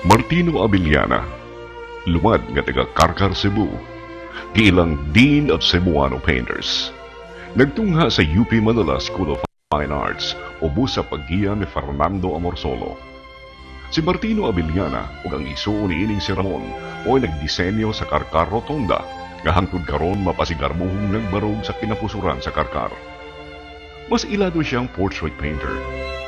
Martino Abiliana, lumad nga taga Karkar, Cebu, giilang Dean of Cebuano Painters. Nagtungha sa UP Manila School of Fine Arts ubos sa paggiya ni Fernando Amorsolo. Si Martino Abiliana ug ang isuo niining si Ramon o nagdisenyo sa Karkar Rotonda nga hangtod karon mapasigarmuhong nagbarog sa kinapusuran sa Karkar. Mas ilado siyang portrait painter